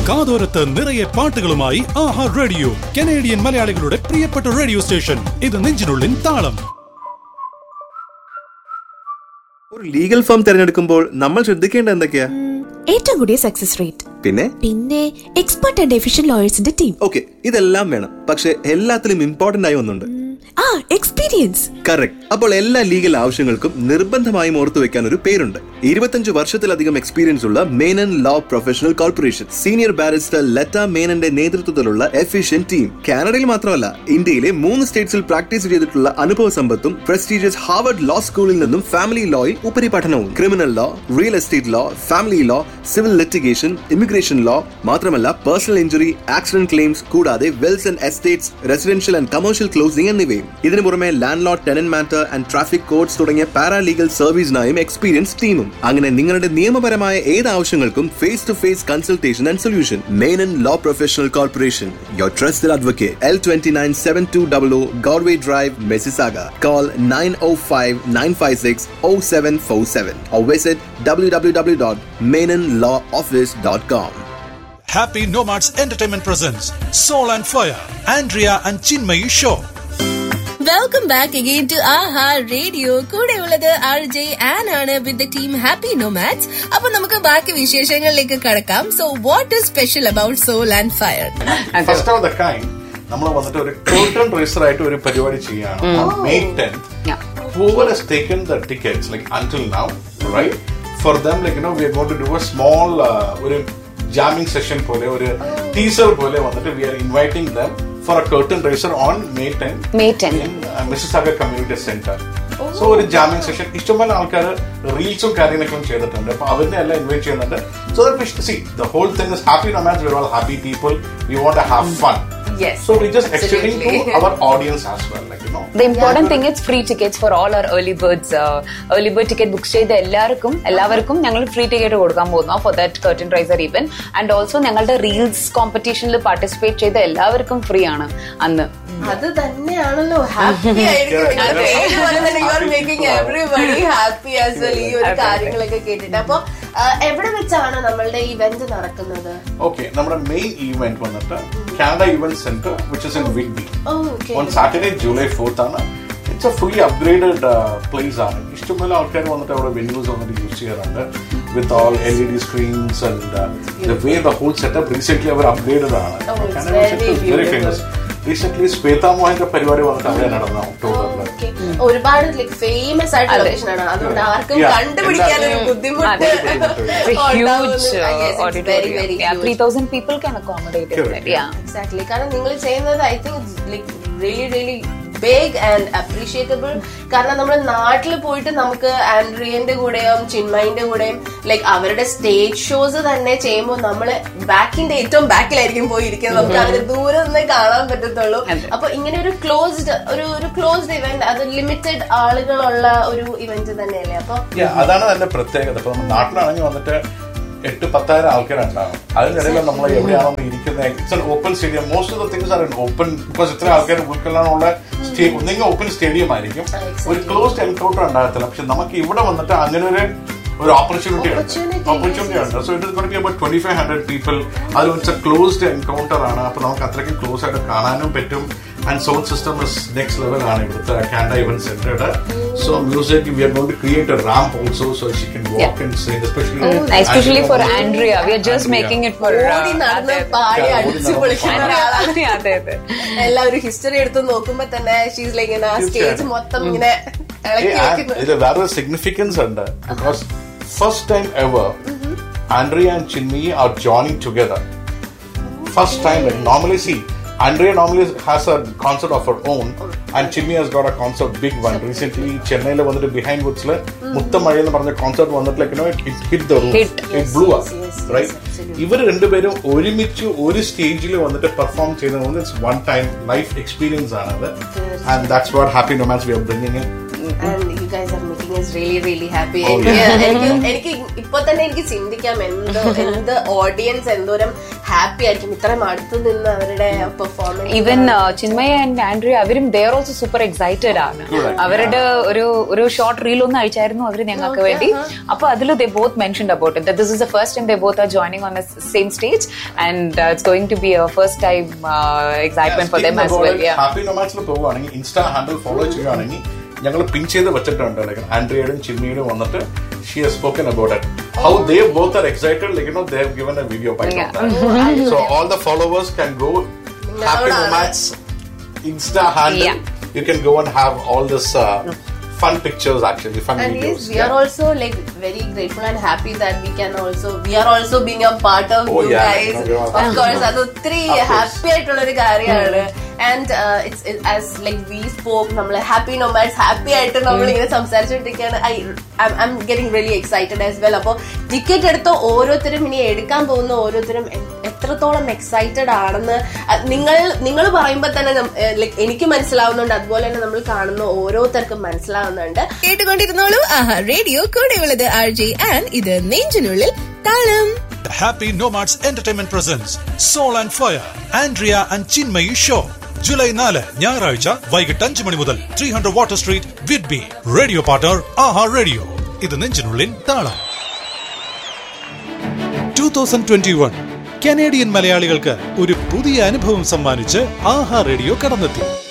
കാതോരത്ത് നിറയെ പാട്ടുകളുമായി ആഹാ radio, Canadian മലയാളികളുടെ പ്രിയപ്പെട്ട റേഡിയോ സ്റ്റേഷൻ. ഇത് നെഞ്ചിനുള്ളിൻ താളം. ഒരു ലീഗൽ ഫേം തിരഞ്ഞെടുക്കുമ്പോൾ നമ്മൾ ശ്രദ്ധിക്കേണ്ട എന്തൊക്കെയാ? ഏറ്റവും കൂടിയ സക്സസ് റേറ്റ്, പിന്നെ expert and efficient ലോയേഴ്സിന്റെ team. Okay, ഇതെല്ലാം വേണം. പക്ഷെ എല്ലാത്തിലും ഇമ്പോർട്ടന്റ് ആയി ഒന്നുണ്ട്, എക്സ്പീരിയൻസ്. കറക്റ്റ്. അപ്പോൾ എല്ലാ ലീഗൽ ആവശ്യങ്ങൾക്കും നിർബന്ധമായും ഓർത്തു വെക്കാൻ ഒരു പേരുണ്ട്. 25 വർഷത്തിലധികം എക്സ്പീരിയൻസ് ഉള്ള Menon law professional corporation. Senior barrister ലറ്റ മേനന്റെ നേതൃത്വത്തിലുള്ള എഫിഷ്യന്റ് ടീം. കാനഡയിൽ മാത്രമല്ല, ഇന്ത്യയിലെ 3 സ്റ്റേറ്റ്സിൽ പ്രാക്ടീസ് ചെയ്തിട്ടുള്ള അനുഭവ സമ്പത്തും പ്രസ്റ്റീജിയസ് ഹാർവർഡ് ലോ സ്കൂളിൽ നിന്നും family ലോയിൽ ഉപരിപഠനവും. Criminal law, real estate law, family law, civil litigation, immigration law, മാത്രമല്ല പേഴ്സണൽ ഇഞ്ചുറി, ആക്സിഡന്റ് ക്ലെയിംസ്, കൂടാതെ Wells and estates, residential and commercial closing എന്നിവയും. ഇതിനു പുറമെ land Lord, tenant matter and traffic codes തുടങ്ങിയ paralegal സർവീസിനായും experience ടീമും. അങ്ങനെ നിങ്ങളുടെ നിയമപരമായ ഏത് ആവശ്യങ്ങൾക്കും face to face consultation and solution. Menon law professional corporation, your trusted advocate. L297200 Galway Drive, Mississauga. Call 905-956-0747 or visit www.menonlawoffice.com. Happy Nomads Entertainment presents Soul and Fire, Andrea and Chinmayi Show. Welcome back again to Aaha radio. കൂടെ ഉള്ളത് RJ Ann ആണ് with the team happy nomads. അപ്പൊ നമുക്ക് ബാക്കി വിശേഷങ്ങളിലേക്ക് കടക്കാം. So what is special about soul and fire? First of the kind നമ്മൾ വന്നിട്ട് ഒരു curtain raiser ആയിട്ട് ഒരു പരിപാടി ചെയ്യാണ്. May 10th. Whoever has taken the tickets like until now, right? For them, like we are going to do a small ഒരു jamming session പോലെ, ഒരു teaser പോലെ വന്നിട്ട് we are inviting them for a curtain raiser on May 10th in Mississauga Community Center. So ഒരു jamming session. ഇഷ്ടംപോലെ ആൾക്കാർ റീൽസും കാര്യങ്ങളൊക്കെ ചെയ്തിട്ടുണ്ട്. അപ്പൊ അവരെ എല്ലാം ഇൻവൈറ്റ് ചെയ്യുന്നുണ്ട്. So that we see the whole thing is happy nomads. We are all happy people. We want to have fun. Yes. So we just extending to our audience as well, like The important thing is free tickets for all our early birds. Early bird ticket book ചെയ്ത എല്ലാവർക്കും ഞങ്ങൾ free ticket കൊടുക്കാൻ പോകുന്നു for that curtain raiser event. And also ഞങ്ങളുടെ reels കോമ്പറ്റീഷനിൽ participate ചെയ്ത എല്ലാവർക്കും free ആണ് അന്ന്. അത് തന്നെയാണല്ലോ ഹാപ്പി ആയിരിക്കും. എവറിബഡി ഹാപ്പി ആസ് വെൽ ഈ ഒരു കാര്യങ്ങളൊക്കെ കേട്ടിട്ട്. അപ്പൊ എവിടെ വെച്ചാണ് നമ്മളുടെ ഇവന്റ് നടക്കുന്നത്? ഓക്കെ, നമ്മുടെ മെയിൻ ഇവന്റ് വന്നിട്ട് Canada event centre which is in Whitby. On Saturday, July 4th ആണ്. It's a fully upgraded place ആണ്. ഇഷ്ടംപോലെ ആൾക്കാർ വന്നിട്ട് അവിടെ വെന്യൂസ് വന്നിട്ട് യൂസ് ചെയ്യാറുണ്ട് with all LED screens and the way the whole setup recently our upgraded ആണ്. Canada is very famous. Recently Sweta Mohan's പരിപാടി വന്നിട്ട് അവിടെ നടന്ന ഒക്ടോബറിൽ. ഒരുപാട് ഫേമസ് ആയിട്ടുള്ള ലൊക്കേഷൻ ആണ്. അതുകൊണ്ട് ആർക്കും കണ്ടുപിടിക്കാൻ ഒരു ബുദ്ധിമുട്ട്. Huge auditorium. 3,000 people can accommodate it. Yeah, exactly. കാരണം നിങ്ങൾ ചെയ്യുന്നത് I think it's like really big and appreciable. കാരണം നമ്മുടെ നാട്ടിൽ പോയിട്ട് നമുക്ക് ആൻഡ്രിയന്റെ കൂടെയും ചിന്മയിന്റെ കൂടെയും ലൈക്ക് അവരുടെ സ്റ്റേജ് ഷോസ് തന്നെ ചെയ്യുമ്പോൾ നമ്മള് ബാക്കിന്റെ ഏറ്റവും ബാക്കിലായിരിക്കും പോയിരിക്കുന്നത്. നമുക്ക് അവര് ദൂരെ നിന്ന് കാണാൻ പറ്റത്തുള്ളൂ. അപ്പൊ ഇങ്ങനെ ഒരു ക്ലോസ്ഡ് ഇവന്റ്, അത് ലിമിറ്റഡ് ആളുകളുള്ള ഒരു ഇവന്റ് തന്നെയല്ലേ? അപ്പൊ അതാണ് അതിന്റെ പ്രത്യേകത. ഇപ്പൊ നാട്ടിലാണെങ്കിൽ വന്നിട്ട് 8,000-10,000 ആൾക്കാരുണ്ടാവും. അതിനിടയിൽ നമ്മൾ എവിടെയാണോ ഇരിക്കുന്നത്, it's an open stadium. Most of the things are open because ഇത്ര ആൾക്കാർ ഉൾക്കൊള്ളാനുള്ള ഒന്നെങ്കിൽ ഓപ്പൺ സ്റ്റേഡിയം ആയിരിക്കും, ഒരു ക്ലോസ്ഡ് എൻകൗണ്ടർ ഉണ്ടാകത്തില്ല. പക്ഷെ നമുക്ക് ഇവിടെ വന്നിട്ട് അങ്ങനെ ഒരു ഓപ്പർച്യൂണിറ്റി ഉണ്ട്. So it is going to B about 2,500 people. അത് ഇറ്റ്സ് എ ക്ലോസ്ഡ് എൻകൗണ്ടർ ആണ്. അപ്പൊ നമുക്ക് അത്രയ്ക്കും ക്ലോസ് ആയിട്ട് കാണാനും പറ്റും. And sound system is next level ആണ് ഇവിടുത്തെ Canada Event Centerയുടെ. So music, we are going to create a ramp also so she can walk and sing, especially for Andrea. We are just making it for എല്ലാവരും history എടുത്ത് നോക്കുമ്പോ തന്നെ she's like ഇങ്ങനെ stage മൊത്തം ഇങ്ങനെ ഇത് വേറെ significance ഉണ്ട്. Because first time ever Andrea and Chinmayi are joining together. First time, like normally see Andrea normally has a concert of her own and Chinmayi has got a concert, big one. Recently Chennai'il vandu behind woods la Muttamazhi ennu paranja concert vandu like it hit the roof. It blew up, right? Ivar rendu perum orimichu oru stage il vandu perform cheyunnathu. It's one time life experience another, and that's what Happy Nomads we are bringing in. And you guys are making us really really happy. എനിക്ക് ഇപ്പൊ തന്നെ എനിക്ക് ചിന്തിക്കാം എന്ത് audience എന്തോരം happy ആയിരിക്കും ഇത്രയും അടുത്ത് നിന്ന് അവരുടെ performance. Even Chinmaya and Andrea അവരും they are also super excited ആണ്. അവരുടെ ഒരു ഷോർട്ട് റീൽ ഒന്ന് അയച്ചായിരുന്നു അവര് ഞങ്ങൾക്ക് വേണ്ടി. അപ്പൊ അതിൽ ദേ both mentioned about it this is the first time they both are joining on the same stage and it's going to B A first time excitement for them as well. Happy നൊമാഡ്സിൽ പോകുവാണെങ്കിൽ insta handle follow ചെയ്യുകയാണെങ്കിൽ ഞങ്ങൾ പിൻ ചെയ്ത് വെച്ചിട്ടുണ്ട്. Like ആൻഡ്രിയയുടെയും ചിന്മയുടെയും വന്നിട്ട് she has spoken about it, how they both are excited, like they have given a video by that. So all the followers can go Happy Nomads Insta handle. You can go and have all this fun pictures, actually fun and videos. Yes, we are also like very grateful and happy that we are also being a part of you guys. Of course, adu three happy aayittulla oru karyana. And it's as like we spoke, nammal happy nomads happy aayittu nammal ingane samsarichittikkana. I'm getting really excited as well. Appo ticket edutho orotharum ini edukkan povunna orotharum എത്രത്തോളം excited ആണെന്ന് നിങ്ങൾ പറയുമ്പോൾ തന്നെ like എനിക്ക് മനസ്സിലാവുന്നുണ്ട്. അതുപോലെ തന്നെ നമ്മൾ കാണുന്ന ഓരോരുത്തർക്കും മനസ്സിലാവുന്നുണ്ട്. കേട്ടുകൊണ്ടിരുന്നോളൂ ആഹാ റേഡിയോ. കൂടെയുള്ളത് RJ ആൻഡ് ഇത് നെഞ്ചിനുള്ളിൽ താളം. Happy Nomads Entertainment presents Soul and Fire Andrea and Chinmayi Show. July 4 ഞായറാഴ്ച വൈകിട്ട് 5 മണി മുതൽ 300 water street Whidbey. Radio partner ആഹാ റേഡിയോ. ഇത് നെഞ്ചിനുള്ളിൽ താളം. 2021 കനേഡിയൻ മലയാളികൾക്ക് ഒരു പുതിയ അനുഭവം സമ്മാനിച്ച് ആഹാ റേഡിയോ കടന്നെത്തി.